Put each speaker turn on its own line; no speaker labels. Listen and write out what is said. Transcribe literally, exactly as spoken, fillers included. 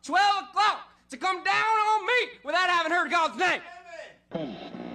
twelve o'clock to come down on me without having heard God's name.